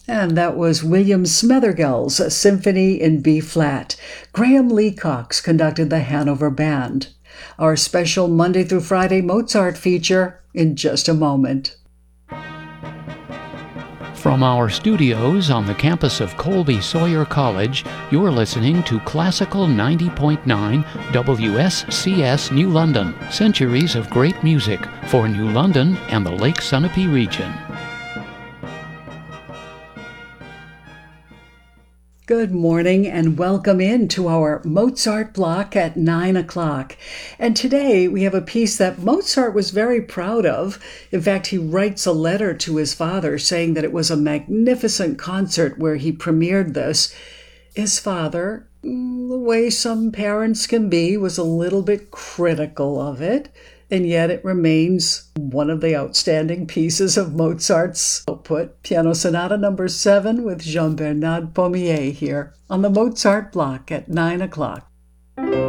And that was William Smethergill's Symphony in B-flat. Graham Leacox conducted the Hanover Band. Our special Monday through Friday Mozart feature in just a moment. From our studios on the campus of Colby Sawyer College, you're listening to Classical 90.9 WSCS New London, centuries of great music for New London and the Lake Sunapee region. Good morning and welcome in to our Mozart block at 9 o'clock. And today we have a piece that Mozart was very proud of. In fact, he writes a letter to his father saying that it was a magnificent concert where he premiered this. His father, the way some parents can be, was a little bit critical of it. And yet it remains one of the outstanding pieces of Mozart's output. Piano Sonata No. 7 with Jean-Bernard Pommier here on the Mozart block at 9 o'clock.